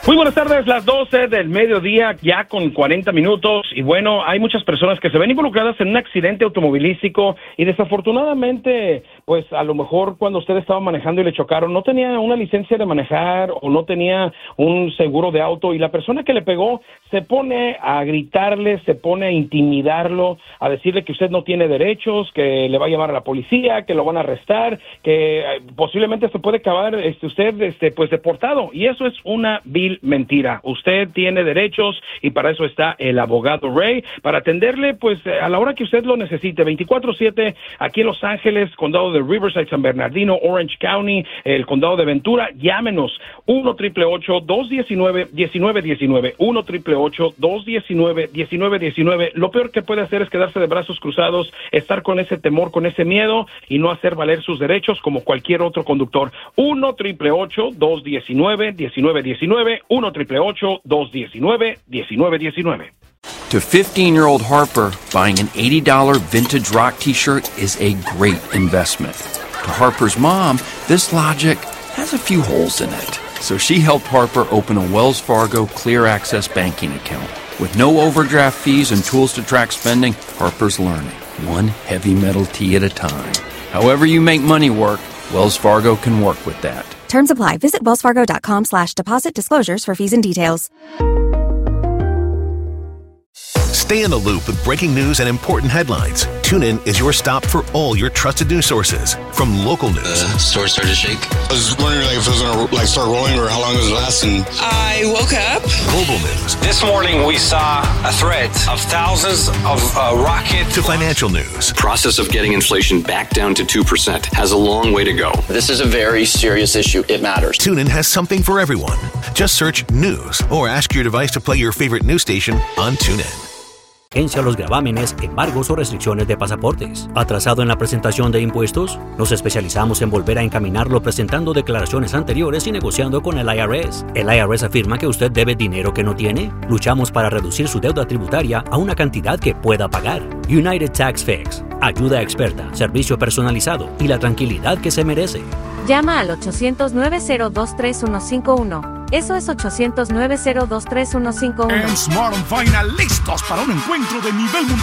Muy buenas tardes, las 12 del mediodía, ya con 40 minutos. Y bueno, hay muchas personas que se ven involucradas en un accidente automovilístico y desafortunadamente, pues a lo mejor cuando usted estaba manejando y le chocaron, no tenía una licencia de manejar o no tenía un seguro de auto y la persona que le pegó se pone a gritarle, se pone a intimidarlo, a decirle que usted no tiene derechos, que le va a llamar a la policía, que lo van a arrestar, que posiblemente se puede acabar usted pues deportado. Y eso es una vil mentira. Usted tiene derechos y para eso está el abogado Ray, para atenderle pues a la hora que usted lo necesite, 24/7, aquí en Los Ángeles, condado de Riverside, San Bernardino, Orange County, el condado de Ventura. Llámenos 1-888-219-1919, 1-888-219-1919. Lo peor que puede hacer es quedarse de brazos cruzados, estar con ese temor, con ese miedo y no hacer valer sus derechos como cualquier otro conductor. 1-888-219-1919, 1-888-219-1919. To 15-year-old Harper, buying an $80 vintage rock t-shirt is a great investment. To Harper's mom, this logic has a few holes in it. So she helped Harper open a Wells Fargo Clear Access banking account. With no overdraft fees and tools to track spending, Harper's learning, one heavy metal tee at a time. However you make money work, Wells Fargo can work with that. Terms apply. Visit wellsfargo.com/deposit disclosures for fees and details. Stay in the loop with breaking news and important headlines. TuneIn is your stop for all your trusted news sources. From local news. The store started to shake. I was wondering if it was going to start rolling or how long it was lasting. I woke up. Global news. This morning we saw a threat of thousands of rockets. To financial news. The process of getting inflation back down to 2% has a long way to go. This is a very serious issue. It matters. TuneIn has something for everyone. Just search news or ask your device to play your favorite news station on TuneIn. Agencia los gravámenes, embargos o restricciones de pasaportes. ¿Atrasado en la presentación de impuestos? Nos especializamos en volver a encaminarlo presentando declaraciones anteriores y negociando con el IRS. ¿El IRS afirma que usted debe dinero que no tiene? Luchamos para reducir su deuda tributaria a una cantidad que pueda pagar. United Tax Fix. Ayuda experta, servicio personalizado y la tranquilidad que se merece. Llama al 800-902-3151. Eso es 800-902-3151. En Smart & Final, listos para un encuentro de nivel mundial.